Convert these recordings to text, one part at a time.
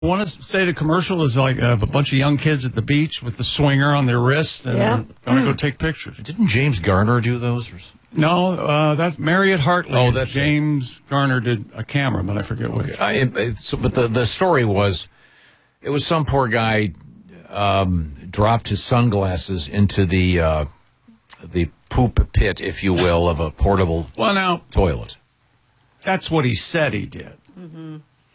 I want to say the commercial is like a bunch of young kids at the beach with the swinger on their wrist, and they're going to go take pictures. Didn't James Garner do those? No, that's Marriott Hartley. Oh, that's James Garner did a camera, but I forget which. But the story was, it was some poor guy dropped his sunglasses into the poop pit, if you will, of a portable toilet. That's what he said he did. Mm-hmm.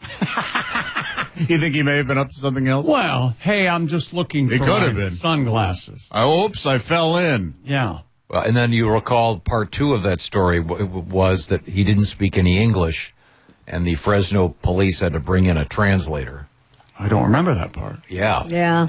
You think he may have been up to something else? Well, hey, I'm just looking for my sunglasses. Oops, I fell in. Yeah. Well, and then you recall part 2 of that story was that he didn't speak any English, and the Fresno police had to bring in a translator. I don't remember that part. Yeah.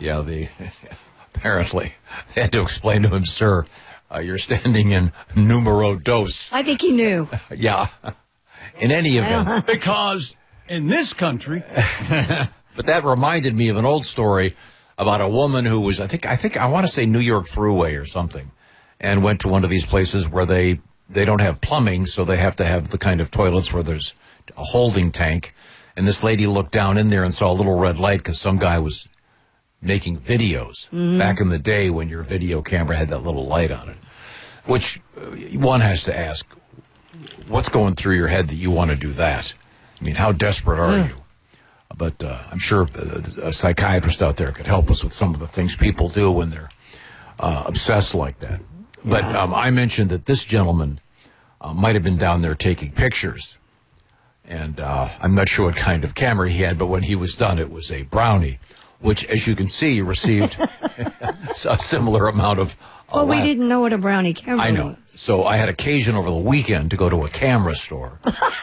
Apparently, they had to explain to him, sir, you're standing in numero dos. I think he knew. Yeah. In any event. Because in this country. But that reminded me of an old story about a woman who was, I want to say New York Thruway or something, and went to one of these places where they don't have plumbing, so they have to have the kind of toilets where there's a holding tank. And this lady looked down in there and saw a little red light because some guy was making videos back in the day when your video camera had that little light on it. Which one has to ask, what's going through your head that you want to do that? I mean, how desperate are you? But I'm sure a psychiatrist out there could help us with some of the things people do when they're obsessed like that. But I mentioned that this gentleman might have been down there taking pictures. And I'm not sure what kind of camera he had, but when he was done, it was a Brownie, which, as you can see, received a similar amount of Well, we didn't know what a Brownie camera was. I know. So I had occasion over the weekend to go to a camera store.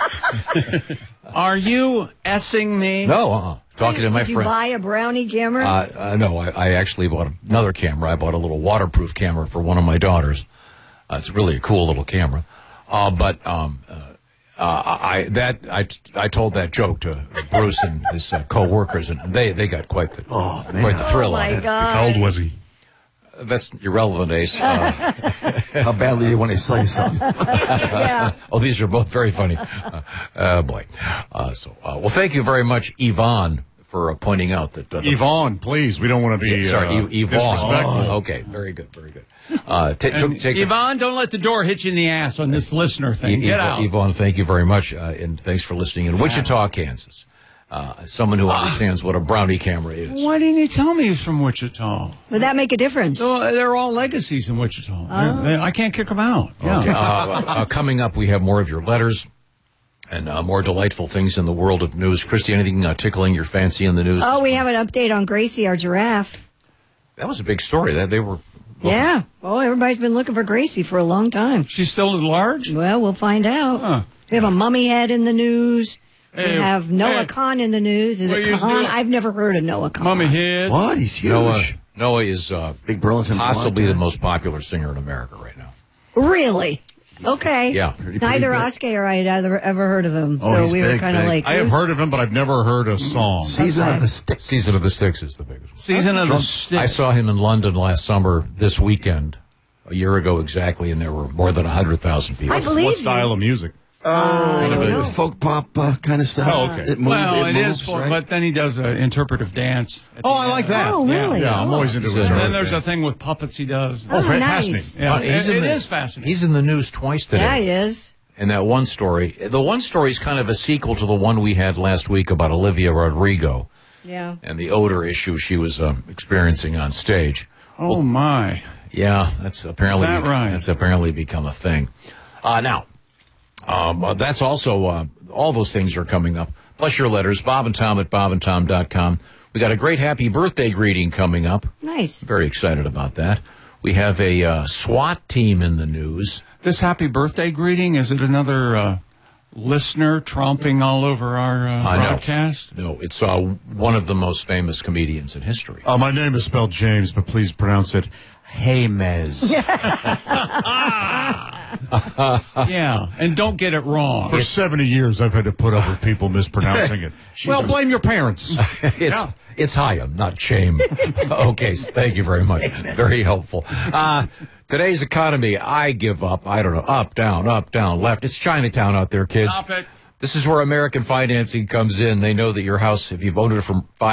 Are you S-ing me? No, talking to my friend. Did you buy a Brownie camera? No, I actually bought another camera. I bought a little waterproof camera for one of my daughters. It's really a cool little camera. I told that joke to Bruce and his co-workers, and they got quite the thrill out of it. How old was he? That's irrelevant, Ace. How badly do you want to say something? Oh, these are both very funny. Boy. Well, thank you very much, Yvonne, for pointing out that... Yvonne, please. We don't want to be Yvonne. disrespectful. Okay, very good, very good. Yvonne, don't let the door hit you in the ass on this listener thing. Get out. Yvonne, thank you very much, and thanks for listening in Wichita, Kansas. Someone who understands what a Brownie camera is. Why didn't you tell me he's from Wichita? Would that make a difference? They're all legacies in Wichita. I can't kick them out. Yeah. Okay. Coming up, we have more of your letters and more delightful things in the world of news. Christy, anything tickling your fancy in the news? Oh, we have an update on Gracie, our giraffe. That was a big story. That they were... Yeah. Oh, everybody's been looking for Gracie for a long time. She's still at large? Well, we'll find out. Huh. We have a mummy head in the news. We have Noah hey. Khan in the news. Is it Khan? I've never heard of Noah Khan. Mummy head. What? He's huge. Noah is Big Burlington possibly the most popular singer in America right now. Really? Okay. Yeah. Neither Oskar or I had ever heard of him. Oh, so we were kind of like... I have heard of him, but I've never heard a song. Season of the Sticks. Season of the Sticks is the biggest one. Season of the Sticks. I saw him in London last summer, this weekend, a year ago exactly, and there were more than 100,000 people. I believe What style of music? Folk pop kind of stuff. Oh, okay. It moves, is, right? but then he does an interpretive dance. Oh, I like that. Oh, really? Yeah, I'm always into And it. then there's a thing with puppets he does. Oh, nice. fascinating. Yeah, He's it is fascinating. He's in the news twice today. Yeah, he is. And that one story, the one story is kind of a sequel to the one we had last week about Olivia Rodrigo. Yeah. And the odor issue she was experiencing on stage. Oh, my. Yeah, that's apparently Is that right? That's apparently become a thing. Now, that's also all those things are coming up. Plus your letters, Bob and Tom at bobandtom.com. We got a great happy birthday greeting coming up. Nice. Very excited about that. We have a SWAT team in the news. This happy birthday greeting, is it another listener tromping all over our broadcast? No, it's one of the most famous comedians in history. My name is spelled James, but please pronounce it James. Yeah, and don't get it wrong. For 70 years, I've had to put up with people mispronouncing it. Well, blame your parents. It's Chaim, not shame. Okay, thank you very much. Very helpful. Today's economy, I give up. I don't know. Up, down, left. It's Chinatown out there, kids. Stop it. This is where American financing comes in. They know that your house, if you've owned it for